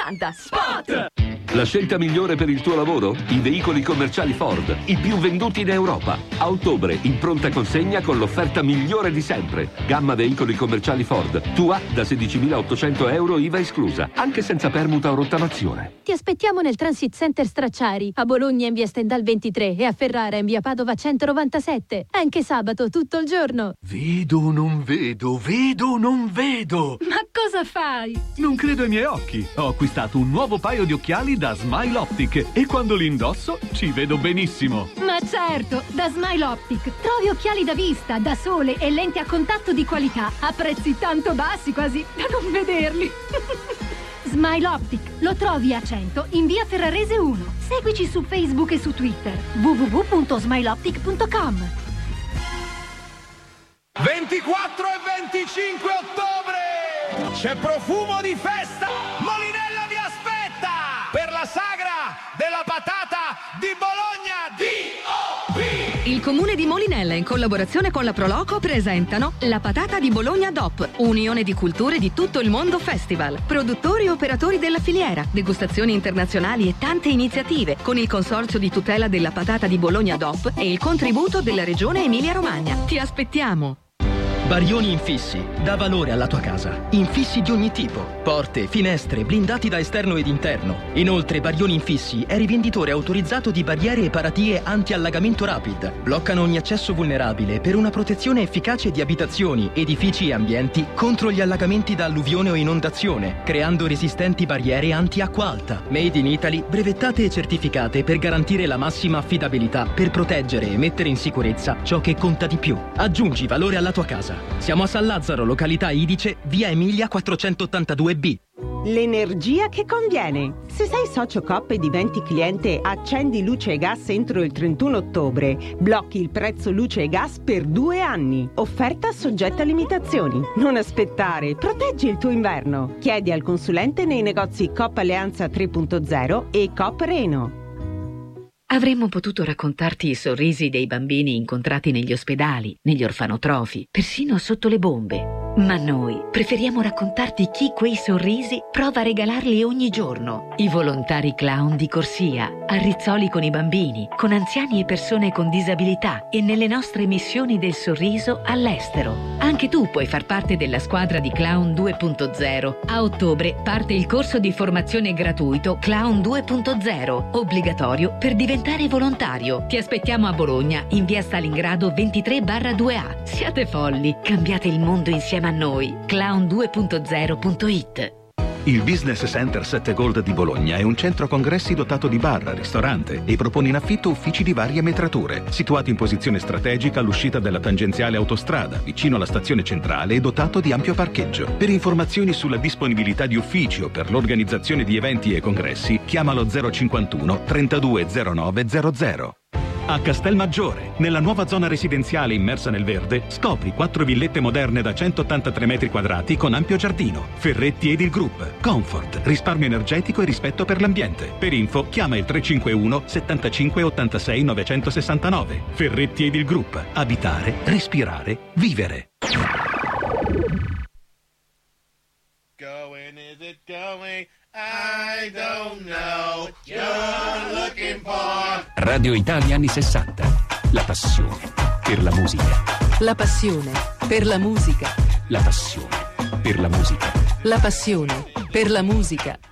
80. Spot! La scelta migliore per il tuo lavoro? I veicoli commerciali Ford, i più venduti in Europa. A ottobre, in pronta consegna con l'offerta migliore di sempre. Gamma veicoli commerciali Ford. Tua da 16.800 euro IVA esclusa, anche senza permuta o rottamazione. Ti aspettiamo nel Transit Center Stracciari, a Bologna in via Stendhal 23 e a Ferrara in via Padova 197. Anche sabato tutto il giorno. Vedo, non vedo, vedo, non vedo. Ma cosa fai? Non credo ai miei occhi. Ho acquistato un nuovo paio di occhiali da Smile Optic e quando li indosso ci vedo benissimo. Ma certo, da Smile Optic trovi occhiali da vista, da sole e lenti a contatto di qualità a prezzi tanto bassi quasi da non vederli. Smile Optic lo trovi a 100 in via Ferrarese 1. Seguici su Facebook e su Twitter. www.smileoptic.com. 24 e 25 ottobre c'è profumo di festa. Molinella vi aspetta per la sagra della patata di Bologna DOP. Il comune di Molinella in collaborazione con la Proloco presentano la patata di Bologna DOP, unione di culture di tutto il mondo festival. Produttori e operatori della filiera, degustazioni internazionali e tante iniziative con il consorzio di tutela della patata di Bologna DOP e il contributo della regione Emilia-Romagna. Ti aspettiamo! Barioni Infissi, dà valore alla tua casa. Infissi di ogni tipo, porte, finestre, blindati da esterno ed interno. Inoltre Barioni Infissi è rivenditore autorizzato di barriere e paratie anti-allagamento rapid. Bloccano ogni accesso vulnerabile per una protezione efficace di abitazioni, edifici e ambienti contro gli allagamenti da alluvione o inondazione, creando resistenti barriere anti-acqua alta. Made in Italy, brevettate e certificate per garantire la massima affidabilità, per proteggere e mettere in sicurezza ciò che conta di più. Aggiungi valore alla tua casa. Siamo a San Lazzaro, località Idice, via Emilia 482B. L'energia che conviene. Se sei socio Coop e diventi cliente Accendi Luce e Gas entro il 31 ottobre, blocchi il prezzo luce e gas per 2 anni. Offerta soggetta a limitazioni. Non aspettare, proteggi il tuo inverno. Chiedi al consulente nei negozi Coop Alleanza 3.0 e Coop Reno. Avremmo potuto raccontarti i sorrisi dei bambini incontrati negli ospedali, negli orfanotrofi, persino sotto le bombe. Ma noi preferiamo raccontarti chi quei sorrisi prova a regalarli ogni giorno. I volontari clown di corsia, a Rizzoli con i bambini, con anziani e persone con disabilità e nelle nostre missioni del sorriso all'estero. Anche tu puoi far parte della squadra di Clown 2.0. A ottobre parte il corso di formazione gratuito Clown 2.0, obbligatorio per diventare volontario. Ti aspettiamo a Bologna, in via Stalingrado 23/2A. Siate folli, cambiate il mondo insieme a noi. Clown2.0.it. Il Business Center 7 Gold di Bologna è un centro congressi dotato di bar, ristorante e propone in affitto uffici di varie metrature, situato in posizione strategica all'uscita della tangenziale autostrada, vicino alla stazione centrale e dotato di ampio parcheggio. Per informazioni sulla disponibilità di uffici o per l'organizzazione di eventi e congressi, chiamalo 051 320900. A Castelmaggiore, nella nuova zona residenziale immersa nel verde, scopri 4 villette moderne da 183 metri quadrati con ampio giardino. Ferretti Edil Group. Comfort, risparmio energetico e rispetto per l'ambiente. Per info, chiama il 351 75 86 969. Ferretti Edil Group. Abitare, respirare, vivere. Going, is it going? I don't know. You're looking for. Radio Italia anni 60. La passione per la musica. La passione per la musica. La passione per la musica. La passione per la musica.